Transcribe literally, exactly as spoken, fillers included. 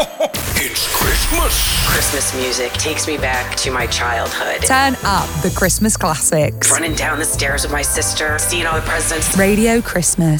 It's Christmas. Christmas music takes me back to my childhood. Turn up the Christmas classics. Running down the stairs with my sister, seeing all the presents. Radio Christmas.